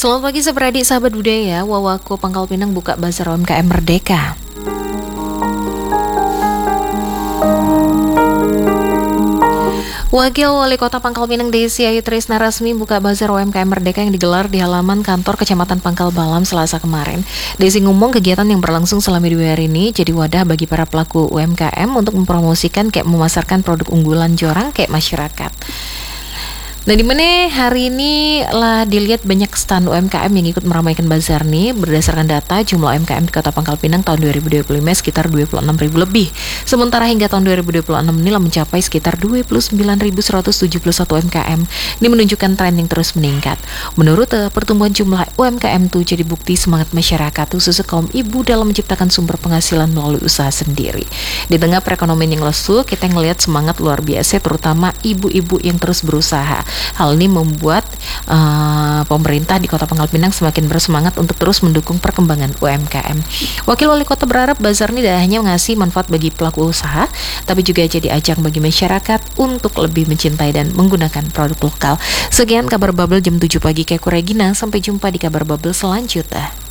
Selamat pagi sahabat sahabat budaya. Wawako Pangkal Pinang buka bazar UMKM Merdeka. Wakil Wali Kota Pangkal Pinang Desi Ayu Trisna resmi buka bazar UMKM Merdeka yang digelar di halaman kantor Kecamatan Pangkal Balam Selasa kemarin. Desi ngomong kegiatan yang berlangsung selama 2 hari ini jadi wadah bagi para pelaku UMKM untuk mempromosikan kayak memasarkan produk unggulan jorang kayak masyarakat. Nah, di mana hari ini lah dilihat banyak stand UMKM yang ikut meramaikan bazar nih. Berdasarkan data, jumlah UMKM di Kota Pangkal Pinang tahun 2025 sekitar 26.000 lebih. Sementara hingga tahun 2026 ini lah mencapai sekitar 29.171 UMKM. Ini menunjukkan tren yang terus meningkat. Menurut pertumbuhan jumlah UMKM itu jadi bukti semangat masyarakat, khususnya kaum ibu dalam menciptakan sumber penghasilan melalui usaha sendiri. Di tengah perekonomian yang lesu, kita ngelihat semangat luar biasa terutama ibu-ibu yang terus berusaha. Hal ini membuat pemerintah di Kota Pangkal Pinang semakin bersemangat untuk terus mendukung perkembangan UMKM. Wakil Wali Kota berharap bazar ini tidak hanya mengasih manfaat bagi pelaku usaha, tapi juga jadi ajang bagi masyarakat untuk lebih mencintai dan menggunakan produk lokal. Sekian kabar Bubble jam 7 pagi, Keku Regina. Sampai jumpa di kabar Bubble selanjutnya.